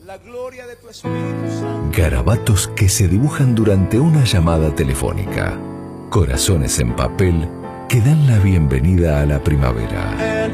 la gloria de tu Espíritu Santo. Garabatos que se dibujan durante una llamada telefónica. Corazones en papel que dan la bienvenida a la primavera. En